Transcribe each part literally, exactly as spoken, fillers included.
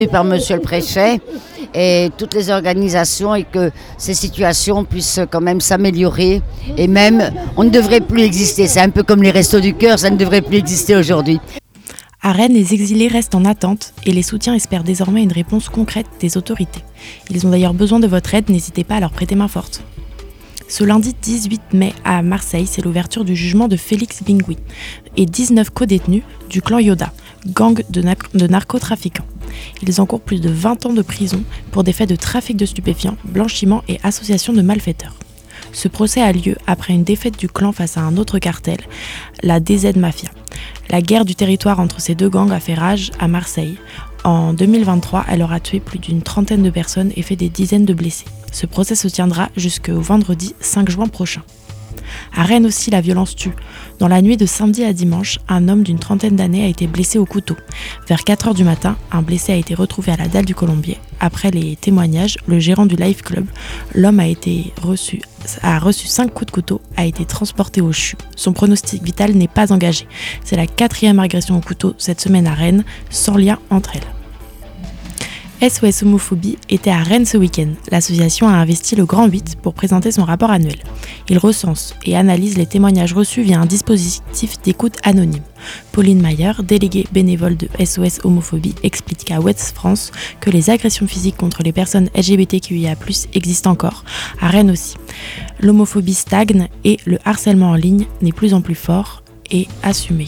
par monsieur le préfet et toutes les organisations et que ces situations puissent quand même s'améliorer et même on ne devrait plus exister. C'est un peu comme les restos du cœur, ça ne devrait plus exister aujourd'hui. À Rennes, les exilés restent en attente et les soutiens espèrent désormais une réponse concrète des autorités. Ils ont d'ailleurs besoin de votre aide, n'hésitez pas à leur prêter main forte. Ce lundi dix-huit mai à Marseille, c'est l'ouverture du jugement de Félix Bingui et dix-neuf codétenus du clan Yoda, gang de, na- de narcotrafiquants. Ils encourent plus de vingt ans de prison pour des faits de trafic de stupéfiants, blanchiment et association de malfaiteurs. Ce procès a lieu après une défaite du clan face à un autre cartel, la D Z Mafia. La guerre du territoire entre ces deux gangs a fait rage à Marseille. En deux mille vingt-trois, elle aura tué plus d'une trentaine de personnes et fait des dizaines de blessés. Ce procès se tiendra jusqu'au vendredi cinq juin prochain. À Rennes aussi, la violence tue. Dans la nuit de samedi à dimanche, un homme d'une trentaine d'années a été blessé au couteau. Vers quatre heures du matin, un blessé a été retrouvé à la dalle du Colombier. Après les témoignages, le gérant du Life Club, l'homme a été reçu, a reçu cinq coups de couteau, a été transporté au C H U. Son pronostic vital n'est pas engagé. C'est la quatrième agression au couteau cette semaine à Rennes, sans lien entre elles. S O S Homophobie était à Rennes ce week-end. L'association a investi le Grand huit pour présenter son rapport annuel. Il recense et analyse les témoignages reçus via un dispositif d'écoute anonyme. Pauline Mayer, déléguée bénévole de S O S Homophobie, explique à Ouest France que les agressions physiques contre les personnes L G B T Q I A plus, existent encore. À Rennes aussi. L'homophobie stagne et le harcèlement en ligne n'est plus en plus fort et assumé.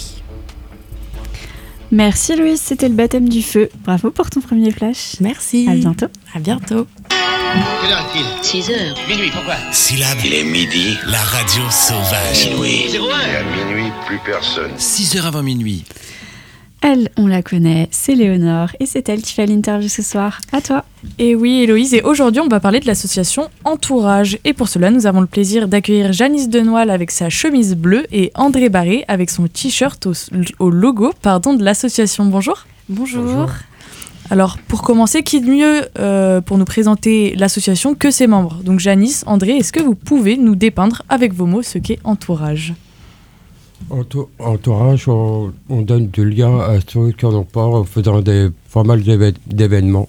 Merci Louise, c'était le baptême du feu. Bravo pour ton premier flash. Merci. À bientôt. À bientôt. Quelle heure est-il ? six heures. Minuit, pourquoi ? Syllabe. Il est midi. La radio sauvage. Minuit. zéro un. Et à minuit, plus personne. six heures avant minuit. Elle, on la connaît, c'est Léonore et c'est elle qui fait l'interview ce soir. À toi. Et oui, Héloïse, et aujourd'hui on va parler de l'association Entourage. Et pour cela, nous avons le plaisir d'accueillir Janice Denoile avec sa chemise bleue et André Barré avec son t-shirt au, au logo pardon, de l'association. Bonjour. Bonjour. Bonjour. Alors, pour commencer, qui de mieux euh, pour nous présenter l'association que ses membres ? Donc Janice, André, est-ce que vous pouvez nous dépeindre avec vos mots ce qu'est Entourage ? Entourage, on, on donne du lien à ceux qui n'en ont pas en faisant des, pas mal d'éve- d'événements.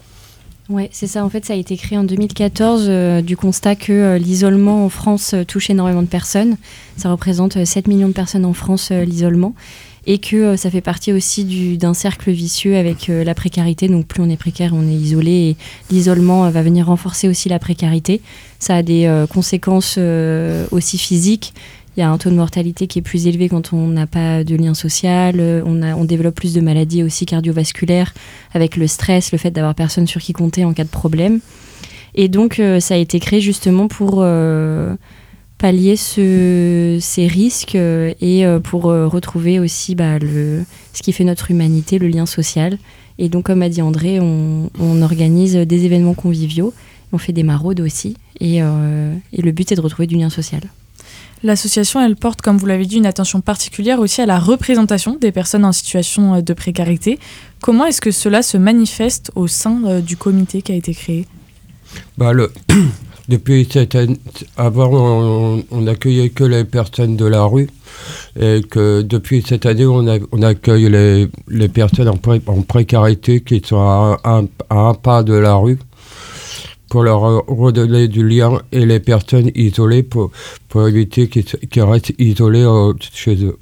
Oui, c'est ça. En fait, ça a été créé en deux mille quatorze euh, du constat que euh, l'isolement en France euh, touche énormément de personnes. Ça représente euh, sept millions de personnes en France, euh, l'isolement. Et que euh, ça fait partie aussi du, d'un cercle vicieux avec euh, la précarité. Donc plus on est précaire, on est isolé. Et l'isolement euh, va venir renforcer aussi la précarité. Ça a des euh, conséquences euh, aussi physiques. Il y a un taux de mortalité qui est plus élevé quand on n'a pas de lien social. On, a, on développe plus de maladies aussi cardiovasculaires avec le stress, le fait d'avoir personne sur qui compter en cas de problème. Et donc, euh, ça a été créé justement pour euh, pallier ce, ces risques euh, et euh, pour euh, retrouver aussi bah, le, ce qui fait notre humanité, le lien social. Et donc, comme a dit André, on, on organise des événements conviviaux. On fait des maraudes aussi. Et, euh, et le but est de retrouver du lien social. L'association, elle porte, comme vous l'avez dit, une attention particulière aussi à la représentation des personnes en situation de précarité. Comment est-ce que cela se manifeste au sein euh, du comité qui a été créé ? Bah, le, depuis cette année, avant, on, on accueillait que les personnes de la rue. Et que depuis cette année, on, a, on accueille les, les personnes en, pré, en précarité qui sont à un, à un pas de la rue, pour leur redonner du lien, et les personnes isolées pour, pour éviter qu'ils, qu'ils restent isolés euh, chez eux.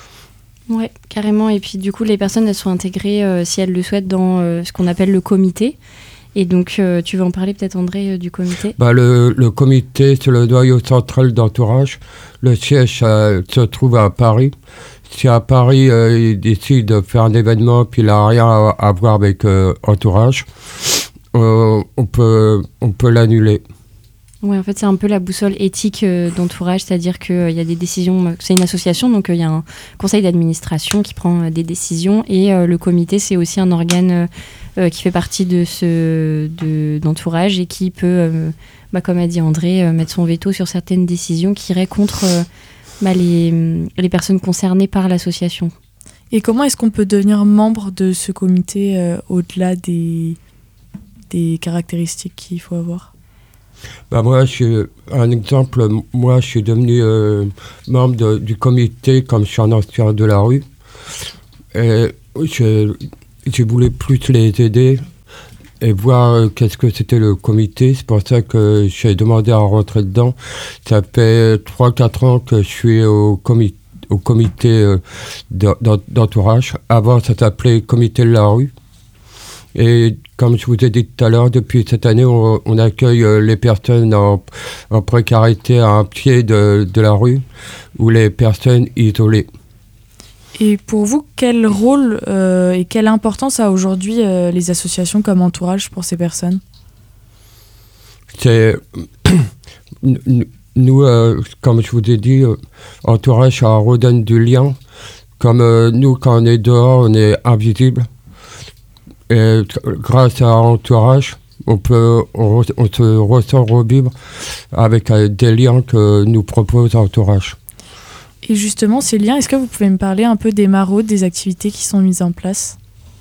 Oui, carrément. Et puis du coup, les personnes, elles sont intégrées, euh, si elles le souhaitent, dans euh, ce qu'on appelle le comité. Et donc, euh, tu veux en parler peut-être, André, euh, du comité ? bah, le, le comité, c'est le noyau central d'Entourage. Le siège euh, se trouve à Paris. Si à Paris, euh, ils décident de faire un événement puis il n'a rien à, à voir avec euh, Entourage, Euh, on peut, on peut l'annuler. Oui, en fait, c'est un peu la boussole éthique euh, d'Entourage, c'est-à-dire qu'il euh, y a des décisions, c'est une association, donc il euh, y a un conseil d'administration qui prend euh, des décisions, et euh, le comité, c'est aussi un organe euh, qui fait partie de ce, de, d'Entourage et qui peut, euh, bah, comme a dit André, euh, mettre son veto sur certaines décisions qui iraient contre euh, bah, les, les personnes concernées par l'association. Et comment est-ce qu'on peut devenir membre de ce comité euh, au-delà des... des caractéristiques qu'il faut avoir ? Bah moi, je suis, un exemple, moi je suis devenu euh, membre de, du comité comme je suis un ancien de la rue. Et je, je voulais plus les aider et voir euh, qu'est-ce que c'était le comité. C'est pour ça que j'ai demandé à rentrer dedans. Ça fait trois quatre ans que je suis au comité, au comité euh, d'entourage. Avant, ça s'appelait comité de la rue. Et comme je vous ai dit tout à l'heure, depuis cette année, on, on accueille euh, les personnes en, en précarité à un pied de, de la rue ou les personnes isolées. Et pour vous, quel rôle euh, et quelle importance a aujourd'hui euh, les associations comme entourage pour ces personnes ? C'est nous, euh, comme je vous ai dit, euh, entourage, ça redonne du lien. Comme euh, nous, quand on est dehors, on est invisible. Et grâce à entourage, on peut, on, on se ressent revivre avec euh, des liens que nous propose entourage. Et justement, ces liens, est-ce que vous pouvez me parler un peu des maraudes, des activités qui sont mises en place ?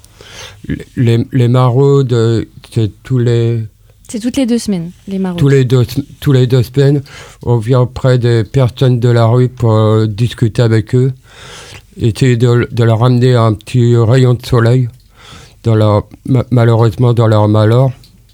Les, les maraudes, c'est tous les... C'est toutes les deux semaines, les maraudes. Tous les deux, tous les deux semaines, on vient près des personnes de la rue pour euh, discuter avec eux, essayer de, de leur amener un petit rayon de soleil, dans leur, ma- malheureusement dans leur malheur.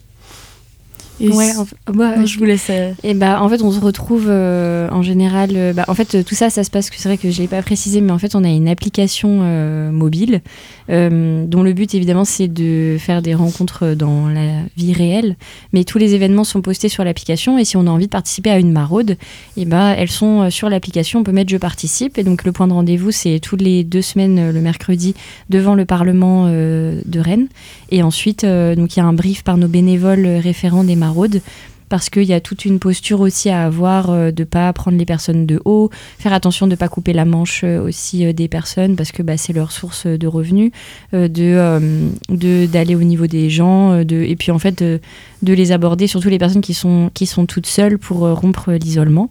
Et ouais, en, bah, non, je vous laisse. Euh... Et bah, en fait, on se retrouve euh, en général. Euh, bah, en fait, tout ça, ça se passe. C'est vrai que je l'ai pas précisé, mais en fait, on a une application euh, mobile euh, dont le but, évidemment, c'est de faire des rencontres dans la vie réelle. Mais tous les événements sont postés sur l'application, et si on a envie de participer à une maraude, et bah, elles sont sur l'application. On peut mettre je participe, et donc le point de rendez-vous, c'est toutes les deux semaines le mercredi devant le Parlement euh, de Rennes. Et ensuite, euh, donc il y a un brief par nos bénévoles référents des maraudes, parce qu'il y a toute une posture aussi à avoir, euh, de ne pas prendre les personnes de haut, faire attention de ne pas couper la manche euh, aussi euh, des personnes, parce que bah, c'est leur source de revenus, euh, de, euh, de, d'aller au niveau des gens, euh, de, et puis en fait de, de les aborder, surtout les personnes qui sont, qui sont toutes seules pour euh, rompre l'isolement.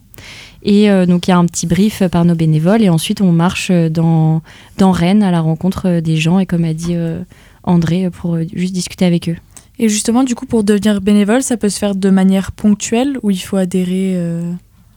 Et euh, donc il y a un petit brief par nos bénévoles, et ensuite on marche dans, dans Rennes à la rencontre des gens, et comme a dit euh, André, pour euh, juste discuter avec eux. Et justement, du coup, pour devenir bénévole, ça peut se faire de manière ponctuelle ou il faut adhérer euh...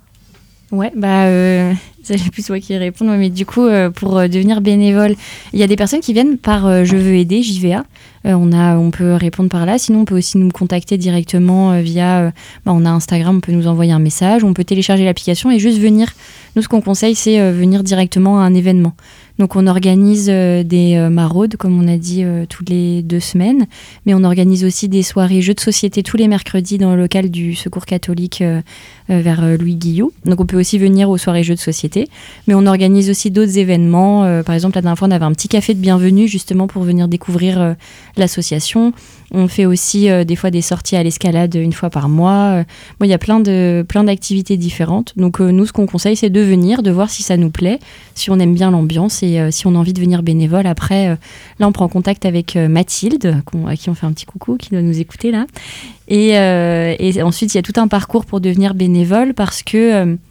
Ouais, bah, euh, c'est plus moi qui réponds, mais du coup, euh, pour euh, devenir bénévole, il y a des personnes qui viennent par euh, Je veux aider, J V A. Euh, on, a, on peut répondre par là. Sinon, on peut aussi nous contacter directement euh, via... Euh, bah, on a Instagram, on peut nous envoyer un message, on peut télécharger l'application et juste venir. Nous, ce qu'on conseille, c'est euh, venir directement à un événement. Donc, on organise euh, des euh, maraudes, comme on a dit, euh, toutes les deux semaines. Mais on organise aussi des soirées jeux de société tous les mercredis dans le local du Secours catholique euh, euh, vers euh, Louis Guillou. Donc, on peut aussi venir aux soirées jeux de société. Mais on organise aussi d'autres événements. Euh, par exemple, la dernière fois, on avait un petit café de bienvenue, justement, pour venir découvrir euh, l'association. On fait aussi euh, des fois des sorties à l'escalade une fois par mois. Euh, bon, il y a plein, de, plein d'activités différentes. Donc, euh, nous, ce qu'on conseille, c'est de venir, de voir si ça nous plaît, si on aime bien l'ambiance. Et euh, si on a envie de venir bénévole, après, euh, là, on prend contact avec euh, Mathilde, à qui on fait un petit coucou, qui doit nous écouter là. Et, euh, et ensuite, il y a tout un parcours pour devenir bénévole, parce que euh,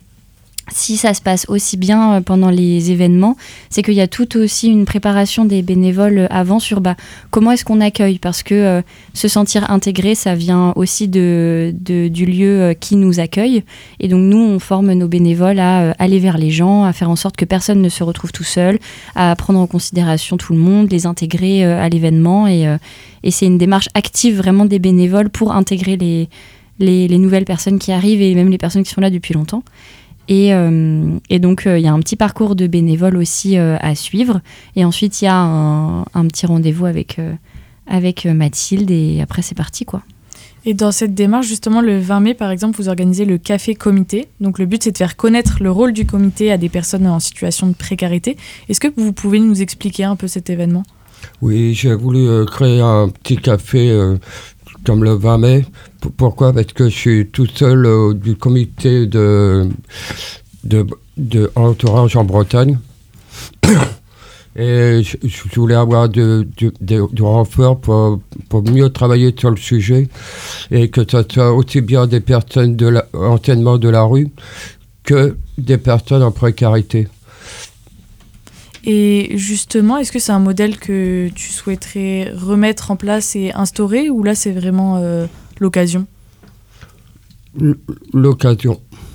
si ça se passe aussi bien pendant les événements, c'est qu'il y a tout aussi une préparation des bénévoles avant sur bah, comment est-ce qu'on accueille, parce que euh, se sentir intégré, ça vient aussi de, de, du lieu qui nous accueille. Et donc nous, on forme nos bénévoles à euh, aller vers les gens, à faire en sorte que personne ne se retrouve tout seul, à prendre en considération tout le monde, les intégrer euh, à l'événement. Et, euh, et c'est une démarche active vraiment des bénévoles pour intégrer les, les, les nouvelles personnes qui arrivent et même les personnes qui sont là depuis longtemps. Et, euh, et donc, il euh, y a un petit parcours de bénévoles aussi euh, à suivre. Et ensuite, il y a un, un petit rendez-vous avec, euh, avec Mathilde. Et après, c'est parti, quoi. Et dans cette démarche, justement, le vingt mai, par exemple, vous organisez le Café Comité. Donc, le but, c'est de faire connaître le rôle du comité à des personnes en situation de précarité. Est-ce que vous pouvez nous expliquer un peu cet événement ? Oui, j'ai voulu euh, créer un petit café... Euh comme le vingt mai. P- pourquoi ? Parce que je suis tout seul euh, du comité de, de, de entourage en Bretagne. Et je, je voulais avoir de, de, de, du renfort pour, pour mieux travailler sur le sujet et que ce soit aussi bien des personnes de la, anciennement de la rue que des personnes en précarité. Et justement, est-ce que c'est un modèle que tu souhaiterais remettre en place et instaurer, ou là c'est vraiment euh, l'occasion ? L- l'occasion.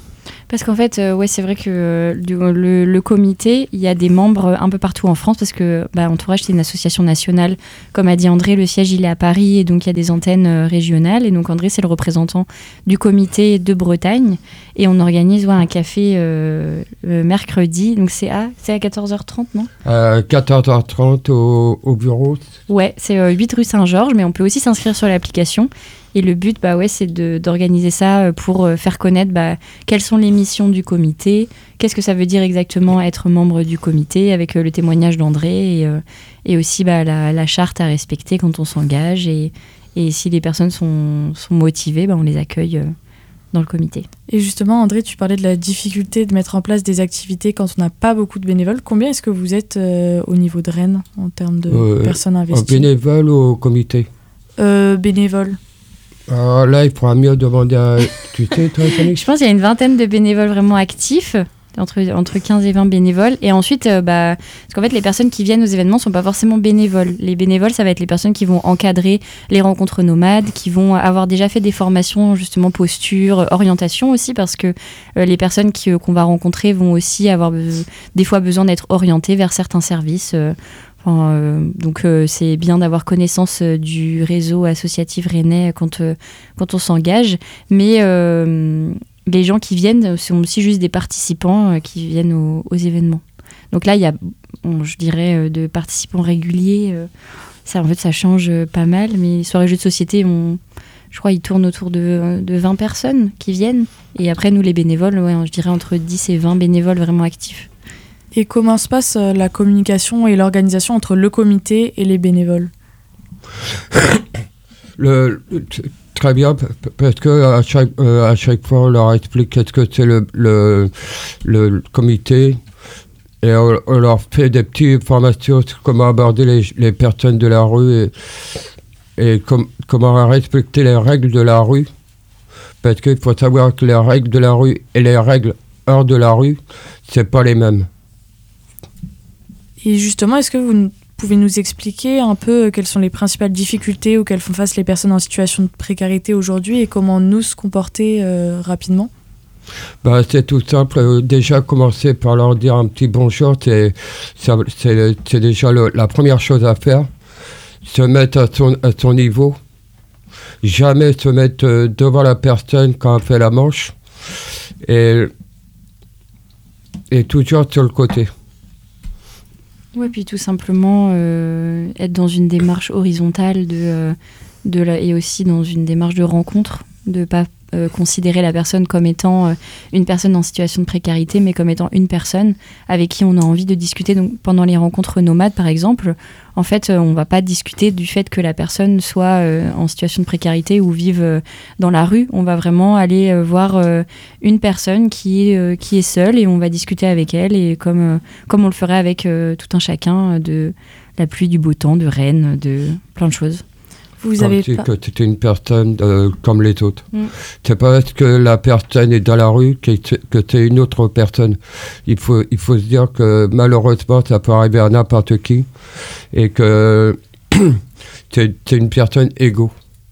Parce qu'en fait, euh, ouais, c'est vrai que euh, le, le, le comité, il y a des membres un peu partout en France parce que bah, Entourage, c'est une association nationale. Comme a dit André, le siège, il est à Paris et donc il y a des antennes euh, régionales. Et donc André, c'est le représentant du comité de Bretagne. Et on organise ouais, un café euh, euh, mercredi. Donc c'est à, c'est à quatorze heures trente, non ? À quatorze heures trente au, au bureau. Ouais, c'est euh, huit rue Saint-Georges, mais on peut aussi s'inscrire sur l'application. Et le but, bah ouais, c'est de, d'organiser ça pour faire connaître bah, quelles sont les missions du comité, qu'est-ce que ça veut dire exactement être membre du comité, avec euh, le témoignage d'André, et, euh, et aussi bah, la, la charte à respecter quand on s'engage. Et, et si les personnes sont, sont motivées, bah, on les accueille euh, dans le comité. Et justement, André, tu parlais de la difficulté de mettre en place des activités quand on n'a pas beaucoup de bénévoles. Combien est-ce que vous êtes euh, au niveau de Rennes en termes de euh, personnes investies ? En bénévole ou au comité ? euh, Bénévoles. Alors là, il faudra mieux demander à... Tu sais, toi, Fanny ? Je pense qu'il y a une vingtaine de bénévoles vraiment actifs, entre, entre quinze et vingt bénévoles. Et ensuite, euh, bah, parce qu'en fait, les personnes qui viennent aux événements ne sont pas forcément bénévoles. Les bénévoles, ça va être les personnes qui vont encadrer les rencontres nomades, qui vont avoir déjà fait des formations, justement, posture, orientation aussi, parce que euh, les personnes qui, euh, qu'on va rencontrer vont aussi avoir be- des fois besoin d'être orientées vers certains services. Euh, Enfin, euh, donc euh, c'est bien d'avoir connaissance euh, du réseau associatif rennais quand, euh, quand on s'engage, mais euh, les gens qui viennent sont aussi juste des participants euh, qui viennent aux, aux événements. Donc là, il y a, bon, je dirais, euh, de participants réguliers. Euh, ça, en fait, ça change euh, pas mal, mais les soirées jeux de société, on, je crois, ils tournent autour de, de vingt personnes qui viennent. Et après, nous, les bénévoles, ouais, je dirais entre dix et vingt bénévoles vraiment actifs. Et comment se passe euh, la communication et l'organisation entre le comité et les bénévoles ? le, le, Très bien, parce qu'à chaque, euh, à chaque fois, on leur explique qu'est-ce que c'est le, le, le comité et on, on leur fait des petites formations sur comment aborder les, les personnes de la rue et, et com, comment respecter les règles de la rue. Parce qu'il faut savoir que les règles de la rue et les règles hors de la rue, c'est pas les mêmes. Et justement, est-ce que vous pouvez nous expliquer un peu quelles sont les principales difficultés auxquelles font face les personnes en situation de précarité aujourd'hui et comment nous se comporter euh, rapidement ? Bah, c'est tout simple. Déjà, commencer par leur dire un petit bonjour, c'est, ça, c'est, c'est déjà le, la première chose à faire. Se mettre à son, à son niveau. Jamais se mettre euh, devant la personne quand elle fait la manche. Et, et toujours sur le côté. Ouais, puis tout simplement euh, être dans une démarche horizontale de, euh, de la, et aussi dans une démarche de rencontre, de ne pas euh, considérer la personne comme étant euh, une personne en situation de précarité, mais comme étant une personne avec qui on a envie de discuter. Donc, pendant les rencontres nomades, par exemple, en fait, euh, on ne va pas discuter du fait que la personne soit euh, en situation de précarité ou vive euh, dans la rue. On va vraiment aller euh, voir euh, une personne qui, euh, qui est seule et on va discuter avec elle, et comme, euh, comme on le ferait avec euh, tout un chacun, euh, de la pluie, du beau temps, de Rennes, de plein de choses. Vous avez dit pas... que tu es une personne euh, comme les autres. Mm. C'est pas parce que la personne est dans la rue que tu es une autre personne. Il faut, il faut se dire que malheureusement, ça peut arriver à n'importe qui et que tu es une personne égaux.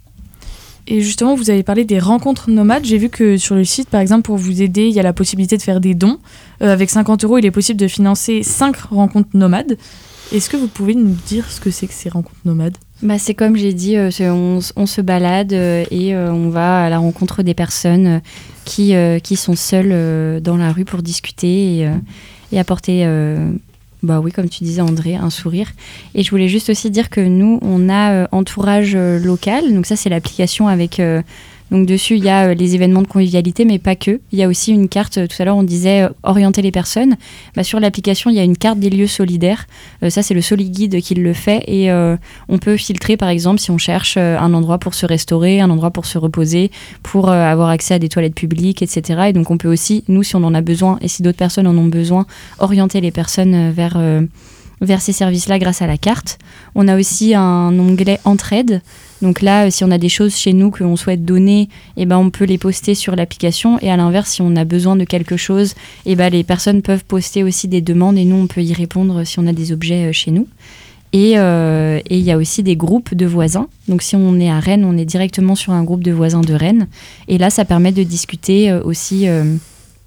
Et justement, vous avez parlé des rencontres nomades. J'ai vu que sur le site, par exemple, pour vous aider, il y a la possibilité de faire des dons. Euh, avec cinquante euros, il est possible de financer cinq rencontres nomades. Est-ce que vous pouvez nous dire ce que c'est que ces rencontres nomades ? Bah, c'est comme j'ai dit, euh, c'est, on, on se balade euh, et euh, on va à la rencontre des personnes euh, qui, euh, qui sont seules euh, dans la rue pour discuter et, euh, et apporter, euh, bah oui, comme tu disais André, un sourire. Et je voulais juste aussi dire que nous, on a euh, Entourage euh, local, donc ça c'est l'application avec... Euh, Donc dessus, il y a euh, les événements de convivialité, mais pas que. Il y a aussi une carte, euh, tout à l'heure on disait euh, orienter les personnes. Bah, sur l'application, il y a une carte des lieux solidaires. Euh, ça, c'est le Soliguide qui le fait. Et euh, on peut filtrer, par exemple, si on cherche euh, un endroit pour se restaurer, un endroit pour se reposer, pour euh, avoir accès à des toilettes publiques, et cetera. Et donc on peut aussi, nous, si on en a besoin, et si d'autres personnes en ont besoin, orienter les personnes vers... Euh, vers ces services-là grâce à la carte. On a aussi un onglet entraide. Donc là, si on a des choses chez nous qu'on souhaite donner, eh ben on peut les poster sur l'application. Et à l'inverse, si on a besoin de quelque chose, eh ben les personnes peuvent poster aussi des demandes et nous, on peut y répondre si on a des objets chez nous. Et euh, et il y a aussi des groupes de voisins. Donc si on est à Rennes, on est directement sur un groupe de voisins de Rennes. Et là, ça permet de discuter aussi... Euh,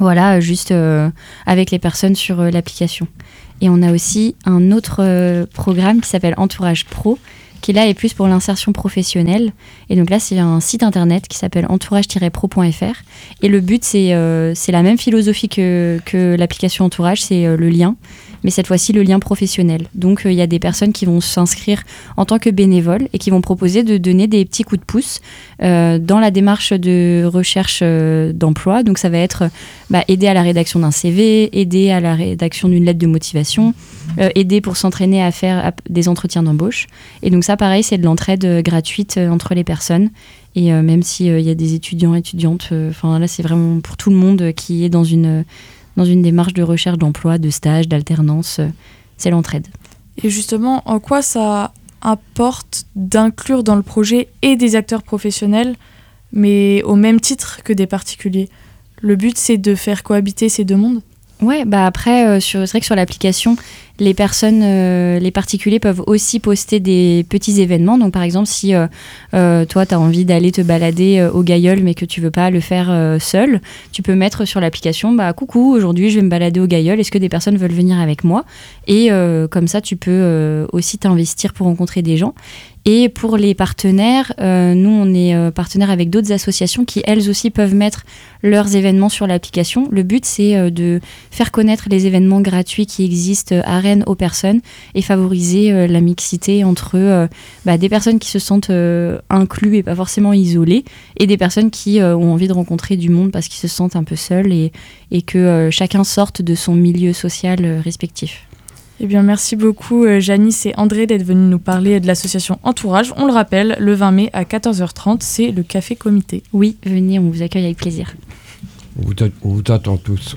Voilà, juste euh, avec les personnes sur euh, l'application. Et on a aussi un autre euh, programme qui s'appelle Entourage Pro, qui là est plus pour l'insertion professionnelle. Et donc là, c'est un site internet qui s'appelle entourage tiret pro point f r. Et le but, c'est, euh, c'est la même philosophie que, que l'application Entourage, c'est euh, le lien, mais cette fois-ci le lien professionnel. Donc il euh, y a des personnes qui vont s'inscrire en tant que bénévoles et qui vont proposer de donner des petits coups de pouce euh, dans la démarche de recherche euh, d'emploi. Donc ça va être bah, aider à la rédaction d'un C V, aider à la rédaction d'une lettre de motivation, euh, aider pour s'entraîner à faire à, des entretiens d'embauche. Et donc ça, pareil, c'est de l'entraide euh, gratuite euh, entre les personnes. Et euh, même s'il euh, y a des étudiants, étudiantes, enfin euh, là, c'est vraiment pour tout le monde euh, qui est dans une... Euh, dans une démarche de recherche d'emploi, de stage, d'alternance, c'est l'entraide. Et justement, en quoi ça apporte d'inclure dans le projet et des acteurs professionnels, mais au même titre que des particuliers ? Le but, c'est de faire cohabiter ces deux mondes ? Ouais, bah après, euh, sur, c'est vrai que sur l'application, les personnes, euh, les particuliers peuvent aussi poster des petits événements. Donc par exemple, si euh, euh, toi, tu as envie d'aller te balader euh, au Gailleul, mais que tu veux pas le faire euh, seul, tu peux mettre sur l'application, bah coucou, aujourd'hui je vais me balader au Gailleul, est-ce que des personnes veulent venir avec moi ? Et euh, comme ça, tu peux euh, aussi t'investir pour rencontrer des gens. Et pour les partenaires, euh, nous, on est euh, partenaire avec d'autres associations qui, elles aussi, peuvent mettre leurs événements sur l'application. Le but, c'est euh, de faire connaître les événements gratuits qui existent à Rennes aux personnes et favoriser euh, la mixité entre euh, bah, des personnes qui se sentent euh, inclus et pas forcément isolés et des personnes qui euh, ont envie de rencontrer du monde parce qu'ils se sentent un peu seuls et, et que euh, chacun sorte de son milieu social euh, respectif. Eh bien, merci beaucoup euh, Janice et André d'être venus nous parler de l'association Entourage. On le rappelle, le vingt mai à quatorze heures trente, c'est le Café Comité. Oui, venez, on vous accueille avec plaisir. On vous, a- on vous attend tous.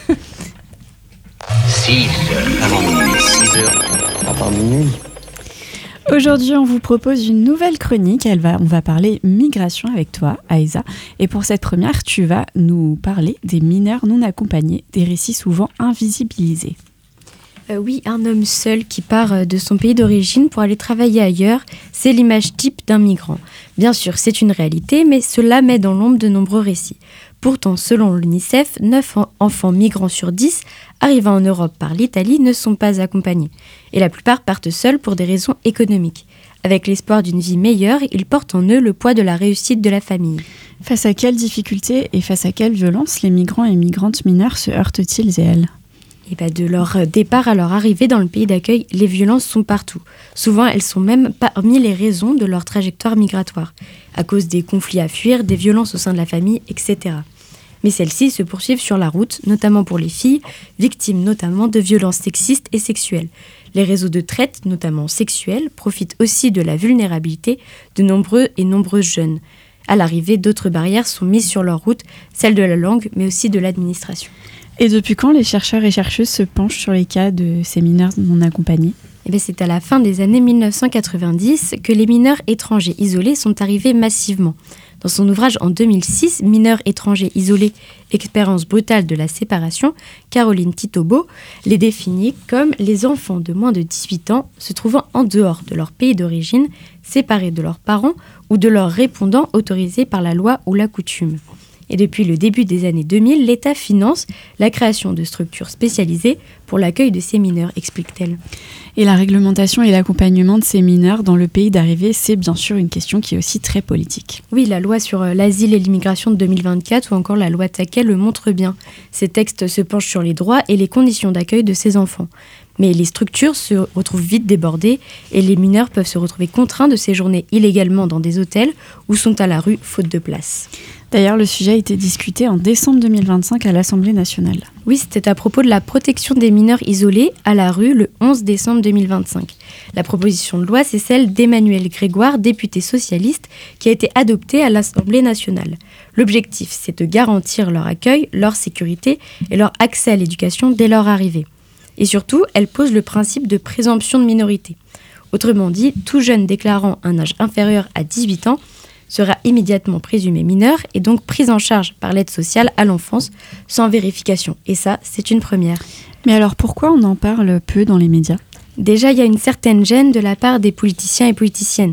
six heures avant minuit. six heures avant minuit. Aujourd'hui, on vous propose une nouvelle chronique. Elle va, on va parler migration avec toi, Aïssa. Et pour cette première, tu vas nous parler des mineurs non accompagnés, des récits souvent invisibilisés. Euh, oui, un homme seul qui part de son pays d'origine pour aller travailler ailleurs, c'est l'image type d'un migrant. Bien sûr, c'est une réalité, mais cela met dans l'ombre de nombreux récits. Pourtant, selon l'UNICEF, neuf enfants migrants sur dix arrivant en Europe par l'Italie ne sont pas accompagnés. Et la plupart partent seuls pour des raisons économiques. Avec l'espoir d'une vie meilleure, ils portent en eux le poids de la réussite de la famille. Face à quelles difficultés et face à quelles violences les migrants et migrantes mineurs se heurtent-ils et elles ? Et bah de leur départ à leur arrivée dans le pays d'accueil, les violences sont partout. Souvent, elles sont même parmi les raisons de leur trajectoire migratoire, à cause des conflits à fuir, des violences au sein de la famille, et cetera. Mais celles-ci se poursuivent sur la route, notamment pour les filles, victimes notamment de violences sexistes et sexuelles. Les réseaux de traite, notamment sexuels, profitent aussi de la vulnérabilité de nombreux et nombreuses jeunes. À l'arrivée, d'autres barrières sont mises sur leur route, celles de la langue, mais aussi de l'administration. Et depuis quand les chercheurs et chercheuses se penchent sur les cas de ces mineurs non accompagnés ? Eh bien, c'est à la fin des années mille neuf cent quatre-vingt-dix que les mineurs étrangers isolés sont arrivés massivement. Dans son ouvrage en deux mille six, Mineurs étrangers isolés, expérience brutale de la séparation, Caroline Titobo les définit comme les enfants de moins de dix-huit ans se trouvant en dehors de leur pays d'origine, séparés de leurs parents ou de leurs répondants autorisés par la loi ou la coutume. Et depuis le début des années deux mille, l'État finance la création de structures spécialisées pour l'accueil de ces mineurs, explique-t-elle. Et la réglementation et l'accompagnement de ces mineurs dans le pays d'arrivée, c'est bien sûr une question qui est aussi très politique. Oui, la loi sur l'asile et l'immigration de deux mille vingt-quatre ou encore la loi Taquet le montrent bien. Ces textes se penchent sur les droits et les conditions d'accueil de ces enfants. Mais les structures se retrouvent vite débordées et les mineurs peuvent se retrouver contraints de séjourner illégalement dans des hôtels ou sont à la rue faute de place. D'ailleurs, le sujet a été discuté en décembre deux mille vingt-cinq à l'Assemblée nationale. Oui, c'était à propos de la protection des mineurs isolés à la rue le onze décembre deux mille vingt-cinq. La proposition de loi, c'est celle d'Emmanuel Grégoire, député socialiste, qui a été adoptée à l'Assemblée nationale. L'objectif, c'est de garantir leur accueil, leur sécurité et leur accès à l'éducation dès leur arrivée. Et surtout, elle pose le principe de présomption de minorité. Autrement dit, tout jeune déclarant un âge inférieur à dix-huit ans sera immédiatement présumé mineur et donc pris en charge par l'aide sociale à l'enfance sans vérification. Et ça, c'est une première. Mais alors pourquoi on en parle peu dans les médias ? Déjà, il y a une certaine gêne de la part des politiciens et politiciennes.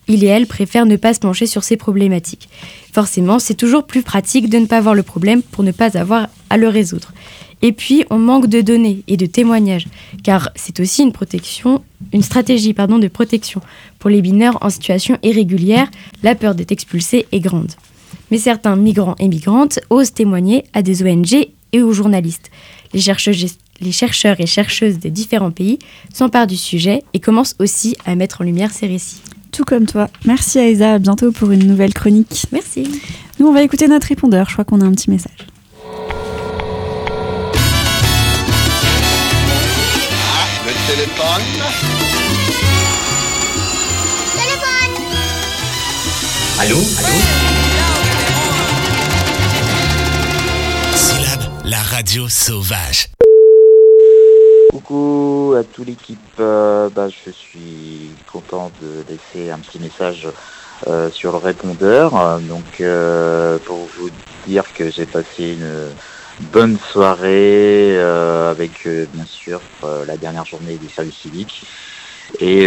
il et elle préfèrent ne pas se pencher sur ces problématiques. Forcément, c'est toujours plus pratique de ne pas voir le problème pour ne pas avoir à le résoudre. Et puis, on manque de données et de témoignages, car c'est aussi une protection, une stratégie pardon, de protection. Pour les mineurs en situation irrégulière, la peur d'être expulsés est grande. Mais certains migrants et migrantes osent témoigner à des O N G et aux journalistes. Les chercheurs, les chercheurs et chercheuses des différents pays s'emparent du sujet et commencent aussi à mettre en lumière ces récits. Tout comme toi. Merci Aïssa, à bientôt pour une nouvelle chronique. Merci. Nous, on va écouter notre répondeur. Je crois qu'on a un petit message. Le téléphone. Téléphone. Allô, allô. Syllabe, la radio sauvage. Coucou à toute l'équipe, euh, bah, je suis content de laisser un petit message euh, sur le répondeur. Donc euh, pour vous dire que j'ai passé une bonne soirée euh, avec euh, bien sûr euh, la dernière journée des services civiques et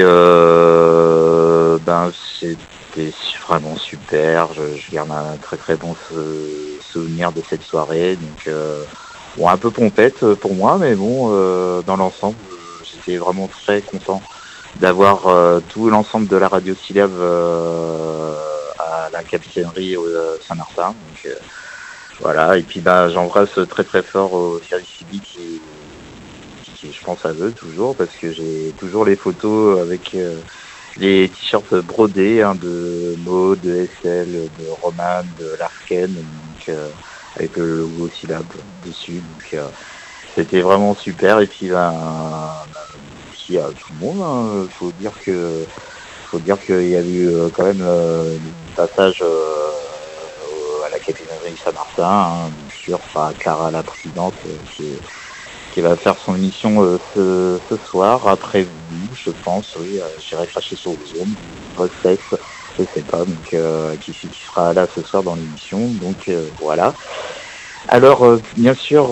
euh, ben c'était vraiment super. Je, je garde un très très bon souvenir de cette soirée. Donc euh, bon, un peu pompette pour moi, mais bon, euh, dans l'ensemble, j'étais vraiment très content d'avoir euh, tout l'ensemble de la radio Syllabe euh, à la capitainerie euh, Saint-Martin. Donc euh, voilà, et puis bah j'embrasse très très fort au service civique qui, qui je pense à eux toujours, parce que j'ai toujours les photos avec euh, les t-shirts brodés hein, de Maud, de S L, de Roman, de Larken, donc euh, avec le logo Syllabe dessus. Donc euh, c'était vraiment super. Et puis ben, merci à tout le monde. Il hein. faut dire que faut dire qu'il y a eu euh, quand même euh, un passage euh, à la capitainerie Saint-Martin, hein, bien sûr, par Clara la présidente euh, qui, qui va faire son émission euh, ce, ce soir après vous, je pense. Oui, euh, j'irai cracher sur le Zoom, recette, je sais pas, donc euh, qui, qui sera là ce soir dans l'émission. Donc euh, voilà. Alors euh, bien sûr,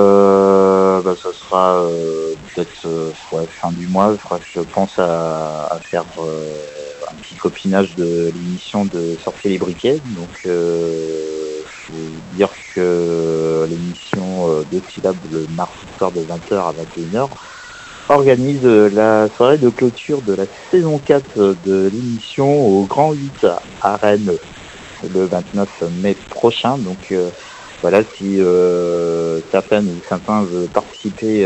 euh, bah, ça sera euh, peut-être euh, ouais, fin du mois. Je pense à, à faire euh, un petit copinage de l'émission de Sorcier les briquets. Donc euh, faut dire que l'émission de Syllabe le mardi soir de vingt heures à vingt et une heures organise la soirée de clôture de la saison quatre de l'émission au Grand huit à Rennes le vingt-neuf mai prochain. Donc euh, voilà, si euh, certaines ou certains veulent participer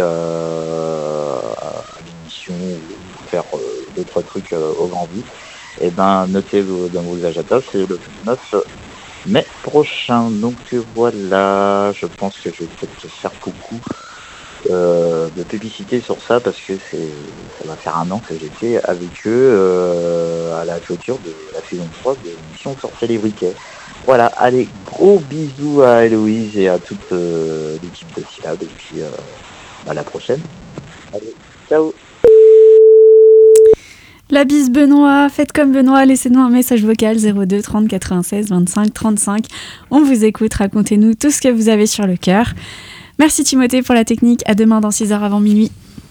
euh, à l'émission ou faire euh, d'autres trucs euh, au Grand huit, et ben notez-vous dans vos agendas, c'est le vingt-neuf mai prochain. Donc voilà, je pense que je vais peut-être faire beaucoup euh, de publicité sur ça, parce que c'est ça va faire un an que j'étais avec eux euh, à la clôture de la saison trois de l'émission Sorcier les briquets. Voilà, allez, gros bisous à Héloïse et à toute euh, l'équipe de Syllabe, et puis euh, à la prochaine. Allez, ciao. La bise Benoît, faites comme Benoît, laissez-nous un message vocal zéro deux trente quatre-vingt-seize vingt-cinq trente-cinq. On vous écoute, racontez-nous tout ce que vous avez sur le cœur. Merci Timothée pour la technique, à demain dans six heures avant minuit.